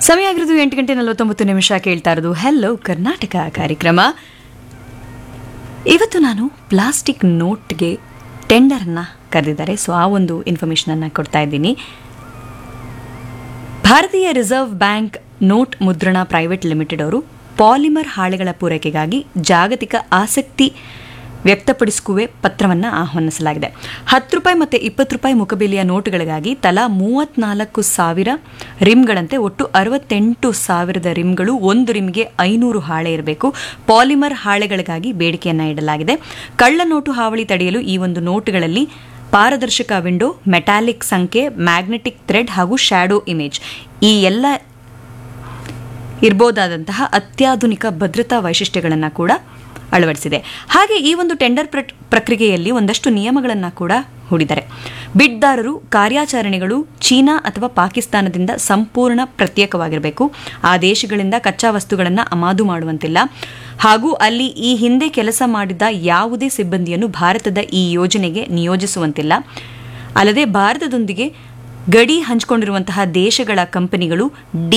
ಸಮಯ ಆಗಿರೋದು 8:49 ಕೇಳ್ತಾ ಇರೋದು ಹೆಲೋ ಕರ್ನಾಟಕ ಕಾರ್ಯಕ್ರಮ. ಇವತ್ತು ನಾನು ಪ್ಲಾಸ್ಟಿಕ್ ನೋಟ್ಗೆ ಟೆಂಡರನ್ನ ಕರೆದಿದ್ದಾರೆ. ಸೊ ಆ ಒಂದು ಇನ್ಫಾರ್ಮೇಶನ್ ಅನ್ನ ಕೊಡ್ತಾ ಇದ್ದೀನಿ. ಭಾರತೀಯ ರಿಸರ್ವ್ ಬ್ಯಾಂಕ್ ನೋಟ್ ಮುದ್ರಣ ಪ್ರೈವೇಟ್ ಲಿಮಿಟೆಡ್ ಅವರು ಪಾಲಿಮರ್ ಹಾಳೆಗಳ ಪೂರೈಕೆಗಾಗಿ ಜಾಗತಿಕ ಆಸಕ್ತಿ ವ್ಯಕ್ತಪಡಿಸುವೆ ಪತ್ರವನ್ನು ಆಹ್ವಾನಿಸಲಾಗಿದೆ. 10 ರೂಪಾಯಿ ಮತ್ತು 20 ರೂಪಾಯಿ ಮುಖಬೆಲೆಯ ನೋಟುಗಳಿಗಾಗಿ ತಲಾ 34,000 ರಿಮ್ಗಳಂತೆ ಒಟ್ಟು 68,000 ರಿಮ್ಗಳು. ಒಂದು ರಿಮ್ಗೆ 500 ಹಾಳೆ ಇರಬೇಕು. ಪಾಲಿಮರ್ ಹಾಳೆಗಳಿಗಾಗಿ ಬೇಡಿಕೆಯನ್ನು ಇಡಲಾಗಿದೆ. ಕಳ್ಳ ನೋಟು ಹಾವಳಿ ತಡೆಯಲು ಈ ಒಂದು ನೋಟುಗಳಲ್ಲಿ ಪಾರದರ್ಶಕ ವಿಂಡೋ, ಮೆಟಾಲಿಕ್ ಸಂಖ್ಯೆ, ಮ್ಯಾಗ್ನೆಟಿಕ್ ಥ್ರೆಡ್ ಹಾಗೂ ಶ್ಯಾಡೋ ಇಮೇಜ್ ಈ ಎಲ್ಲ ಇರಬಹುದಾದಂತಹ ಅತ್ಯಾಧುನಿಕ ಭದ್ರತಾ ವೈಶಿಷ್ಟ್ಯಗಳನ್ನು ಕೂಡ ಅಳವಡಿಸಿದೆ. ಹಾಗೆ ಈ ಒಂದು ಟೆಂಡರ್ ಪ್ರಕ್ರಿಯೆಯಲ್ಲಿ ಒಂದಷ್ಟು ನಿಯಮಗಳನ್ನು ಕೂಡ ಹೂಡಿದ್ದಾರೆ. ಬಿಡ್ದಾರರು ಕಾರ್ಯಾಚರಣೆಗಳು ಚೀನಾ ಅಥವಾ ಪಾಕಿಸ್ತಾನದಿಂದ ಸಂಪೂರ್ಣ ಪ್ರತ್ಯೇಕವಾಗಿರಬೇಕು. ಆ ದೇಶಗಳಿಂದ ಕಚ್ಚಾ ವಸ್ತುಗಳನ್ನು ಆಮದು ಮಾಡುವಂತಿಲ್ಲ. ಹಾಗೂ ಅಲ್ಲಿ ಈ ಹಿಂದೆ ಕೆಲಸ ಮಾಡಿದ ಯಾವುದೇ ಸಿಬ್ಬಂದಿಯನ್ನು ಭಾರತದ ಈ ಯೋಜನೆಗೆ ನಿಯೋಜಿಸುವಂತಿಲ್ಲ. ಅಲ್ಲದೆ ಭಾರತದೊಂದಿಗೆ ಗಡಿ ಹಂಚಿಕೊಂಡಿರುವಂತಹ ದೇಶಗಳ ಕಂಪನಿಗಳು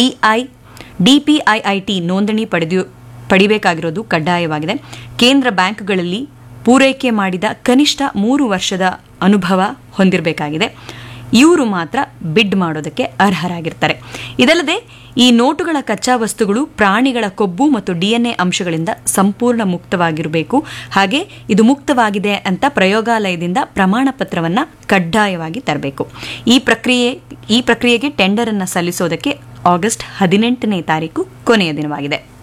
DPIIT ನೋಂದಣಿ ಪಡಿಬೇಕಾಗಿರೋದು ಕಡ್ಡಾಯವಾಗಿದೆ. ಕೇಂದ್ರ ಬ್ಯಾಂಕ್ಗಳಲ್ಲಿ ಪೂರೈಕೆ ಮಾಡಿದ ಕನಿಷ್ಠ 3 ವರ್ಷದ ಅನುಭವ ಹೊಂದಿರಬೇಕಾಗಿದೆ. ಇವರು ಮಾತ್ರ ಬಿಡ್ ಮಾಡೋದಕ್ಕೆ ಅರ್ಹರಾಗಿರ್ತಾರೆ. ಇದಲ್ಲದೆ ಈ ನೋಟುಗಳ ಕಚ್ಚಾ ವಸ್ತುಗಳು ಪ್ರಾಣಿಗಳ ಕೊಬ್ಬು ಮತ್ತು DNA ಅಂಶಗಳಿಂದ ಸಂಪೂರ್ಣ ಮುಕ್ತವಾಗಿರಬೇಕು. ಹಾಗೆ ಇದು ಮುಕ್ತವಾಗಿದೆ ಅಂತ ಪ್ರಯೋಗಾಲಯದಿಂದ ಪ್ರಮಾಣ ಪತ್ರವನ್ನು ಕಡ್ಡಾಯವಾಗಿ ತರಬೇಕು. ಈ ಪ್ರಕ್ರಿಯೆಗೆ ಟೆಂಡರ್ ಅನ್ನು ಸಲ್ಲಿಸೋದಕ್ಕೆ ಆಗಸ್ಟ್ 18ನೇ ತಾರೀಕು ಕೊನೆಯ ದಿನವಾಗಿದೆ.